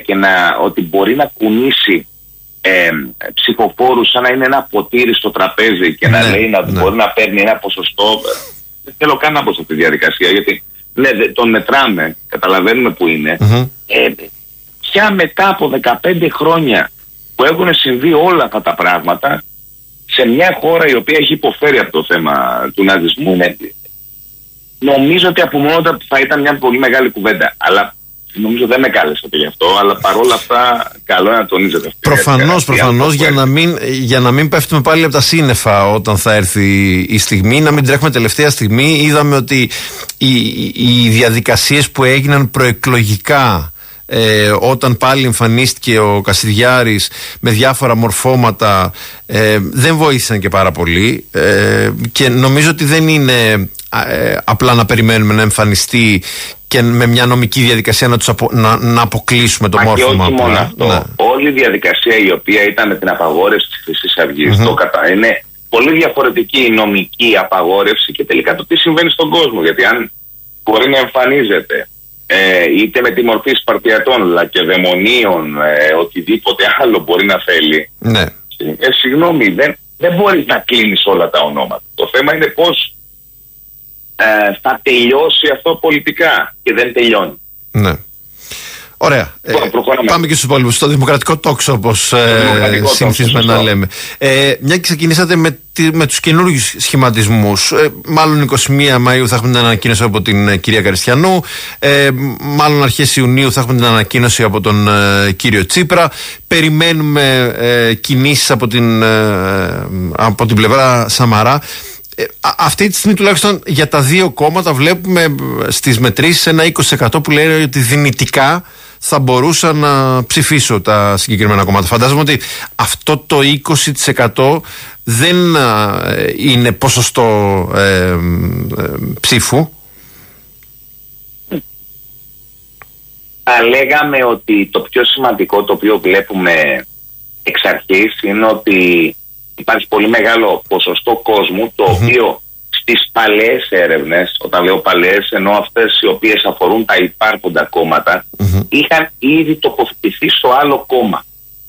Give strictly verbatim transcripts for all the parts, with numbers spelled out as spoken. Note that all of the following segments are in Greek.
και να, ότι μπορεί να κουνήσει ε, ψηφοφόρους σαν να είναι ένα ποτήρι στο τραπέζι και ναι, να λέει να ναι. μπορεί να παίρνει ένα ποσοστό. Δεν θέλω καν να μπω σε αυτή τη διαδικασία, γιατί ναι, τον μετράμε, καταλαβαίνουμε που είναι. Mm-hmm. Ε, πια μετά από δεκαπέντε χρόνια που έχουν συμβεί όλα αυτά τα πράγματα σε μια χώρα η οποία έχει υποφέρει από το θέμα του ναζισμού, ναι, νομίζω ότι από μόνο θα ήταν μια πολύ μεγάλη κουβέντα. Αλλά νομίζω δεν με κάλεσατε γι' αυτό, αλλά παρόλα αυτά καλό είναι να τονίζετε αυτό. Προφανώς, προφανώς, για να, μην, για να μην πέφτουμε πάλι από τα σύννεφα όταν θα έρθει η στιγμή, να μην τρέχουμε τελευταία στιγμή. Είδαμε ότι οι, οι διαδικασίες που έγιναν προεκλογικά, Ε, όταν πάλι εμφανίστηκε ο Κασιδιάρης με διάφορα μορφώματα, ε, δεν βοήθησαν και πάρα πολύ, ε, και νομίζω ότι δεν είναι ε, απλά να περιμένουμε να εμφανιστεί και με μια νομική διαδικασία να, τους απο, να, να αποκλείσουμε το Μα μόρφωμα. Και όχι μόνο αυτό. Ναι. Όλη η διαδικασία η οποία ήταν με την απαγόρευση της Χρυσής Αυγής, mm-hmm. το κατα... είναι πολύ διαφορετική η νομική απαγόρευση και τελικά το τι συμβαίνει στον κόσμο. Γιατί αν μπορεί να εμφανίζεται Ε, είτε με τη μορφή Σπαρτιατών, λακεδαιμονίων, ε, οτιδήποτε άλλο μπορεί να θέλει. Ναι. Ε, συγγνώμη, δεν, δεν μπορείς να κλείνεις όλα τα ονόματα. Το θέμα είναι πώς ε, θα τελειώσει αυτό πολιτικά και δεν τελειώνει. Ναι. Ωραία. Ε, πάμε και στους υπόλοιπους. Στο δημοκρατικό τόξο, όπως ε, συνηθίζουμε να λέμε. Ε, μια και ξεκινήσατε με, με τους καινούργιους σχηματισμούς. Ε, μάλλον εικοστή πρώτη Μαΐου θα έχουμε την ανακοίνωση από την ε, κυρία Καριστιανού. Ε, μάλλον αρχές Ιουνίου θα έχουμε την ανακοίνωση από τον ε, κύριο Τσίπρα. Περιμένουμε ε, κινήσεις από την, ε, από την πλευρά Σαμαρά. Ε, αυτή τη στιγμή τουλάχιστον για τα δύο κόμματα βλέπουμε στις μετρήσεις ένα είκοσι τοις εκατό που λέει ότι δυνητικά θα μπορούσα να ψηφίσω τα συγκεκριμένα κόμματα. Φαντάζομαι ότι αυτό το είκοσι τοις εκατό δεν ε, είναι ποσοστό ε, ε, ψήφου. Θα λέγαμε ότι το πιο σημαντικό το οποίο βλέπουμε εξ αρχής είναι ότι υπάρχει πολύ μεγάλο ποσοστό κόσμου το mm-hmm. οποίο στις παλαιές έρευνες, όταν λέω παλαιές εννοώ αυτές οι οποίες αφορούν τα υπάρχοντα κόμματα, mm-hmm. είχαν ήδη τοποθετηθεί στο άλλο κόμμα.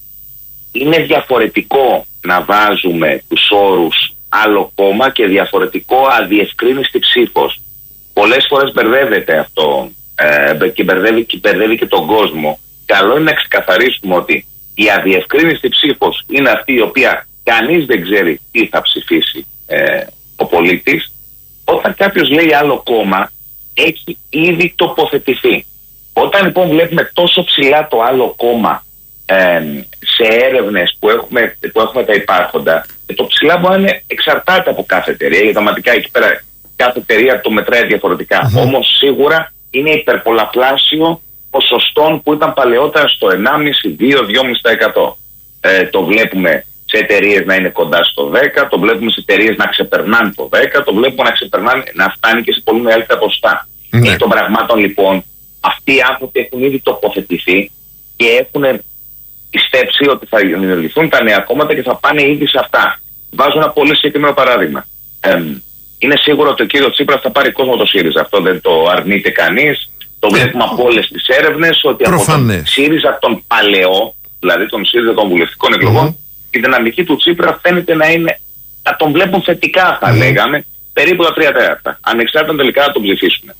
Είναι διαφορετικό να βάζουμε τους όρους άλλο κόμμα και διαφορετικό αδιευκρίνηστη ψήφος. Πολλές φορές μπερδεύεται αυτό ε, και, μπερδεύει, και μπερδεύει και τον κόσμο. Καλό είναι να ξεκαθαρίσουμε ότι η αδιευκρίνηστη ψήφος είναι αυτή η οποία κανείς δεν ξέρει τι θα ψηφίσει ε, ο πολίτης. Όταν κάποιος λέει άλλο κόμμα, έχει ήδη τοποθετηθεί. Όταν λοιπόν βλέπουμε τόσο ψηλά το άλλο κόμμα ε, σε έρευνες που έχουμε, που έχουμε τα υπάρχοντα, το ψηλά μπορεί να είναι εξαρτάται από κάθε εταιρεία, γιατί πραγματικά εκεί πέρα κάθε εταιρεία το μετράει διαφορετικά. Mm-hmm. Όμως σίγουρα είναι υπερπολαπλάσιο ποσοστών που ήταν παλαιότερα στο ενάμιση, δύο, δυόμιση τοις εκατό. Ε, το βλέπουμε σε εταιρείες να είναι κοντά στο δέκα, το βλέπουμε σε εταιρείες να ξεπερνάνε το δέκα, το βλέπουμε να ξεπερνάνε, να φτάνει και σε πολύ μεγαλύτερα ποσοστά. Ναι. Εκ των πραγμάτων λοιπόν, αυτοί οι άνθρωποι έχουν ήδη τοποθετηθεί και έχουν πιστέψει ότι θα δημιουργηθούν τα νέα κόμματα και θα πάνε ήδη σε αυτά. Βάζω ένα πολύ συγκεκριμένο παράδειγμα. Ε, είναι σίγουρο ότι ο κύριος Τσίπρας θα πάρει κόσμο το ΣΥΡΙΖΑ. Αυτό δεν το αρνείται κανείς. Το βλέπουμε από όλες τις έρευνες ότι προφανές. Από τον ΣΥΡΙΖΑ τον παλαιό, δηλαδή τον ΣΥΡΙΖΑ των βουλευτικών εκλογών, mm-hmm. η δυναμική του Τσίπρα φαίνεται να είναι, να τον βλέπουν θετικά θα mm-hmm. λέγαμε, περίπου τα τρία τέταρτα. Ανεξάρτητα τελικά να τον ψηφίσουν.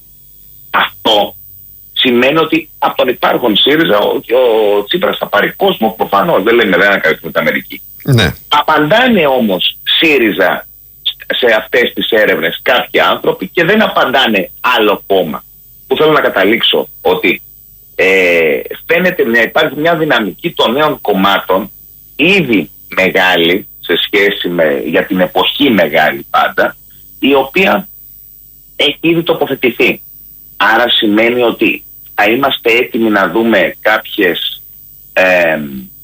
Αυτό σημαίνει ότι από τον υπάρχον ΣΥΡΙΖΑ ο, ο Τσίπρας θα πάρει κόσμο προφανώς. Δεν λέμε δεν ανακαλύπτουμε την Αμερική. Mm-hmm. Απαντάνε όμως ΣΥΡΙΖΑ σε αυτές τις έρευνες κάποιοι άνθρωποι και δεν απαντάνε άλλο κόμμα. Που θέλω να καταλήξω ότι ε, φαίνεται να υπάρχει μια δυναμική των νέων κομμάτων ήδη μεγάλη σε σχέση με, για την εποχή μεγάλη πάντα, η οποία έχει ήδη τοποθετηθεί. Άρα σημαίνει ότι θα είμαστε έτοιμοι να δούμε κάποιες ε,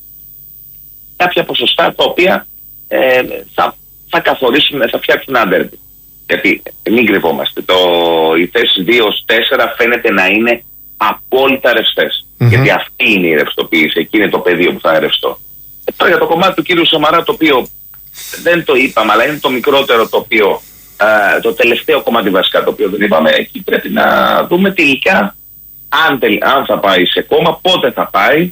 κάποια ποσοστά τα οποία ε, θα, θα καθορίσουν, θα φτιάξουν ένα ντέρμπι. Γιατί μην κρυβόμαστε, το, οι θέσεις δύο τέσσερα φαίνεται να είναι απόλυτα ρευστές. Mm-hmm. Γιατί αυτή είναι η ρευστοποίηση, εκεί είναι το πεδίο που θα είναι ρευστό. Ε, τώρα για το κομμάτι του κύριου Σαμαρά, το οποίο δεν το είπαμε, αλλά είναι το μικρότερο, το οποίο, α, το τελευταίο κομμάτι βασικά το οποίο δεν είπαμε, εκεί πρέπει να δούμε τελικά αν, αν θα πάει σε κόμμα, πότε θα πάει